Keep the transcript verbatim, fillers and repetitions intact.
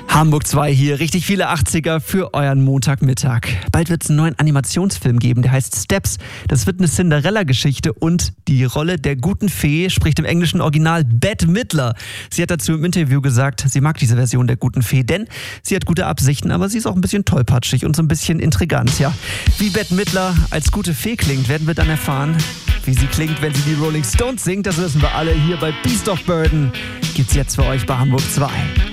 Hamburg zwei hier, richtig viele achtziger für euren Montagmittag. Bald wird es einen neuen Animationsfilm geben, der heißt Steps. Das wird eine Cinderella-Geschichte und die Rolle der guten Fee spricht im englischen Original Bette Midler. Sie hat dazu im Interview gesagt, sie mag diese Version der guten Fee, denn sie hat gute Absichten, aber sie ist auch ein bisschen tollpatschig und so ein bisschen intrigant. Ja, wie Bette Midler als gute Fee klingt, werden wir dann erfahren. Wie sie klingt, wenn sie die Rolling Stones singt, das wissen wir alle hier bei Beast of Burden. Gibt's jetzt für euch bei Hamburg zwei.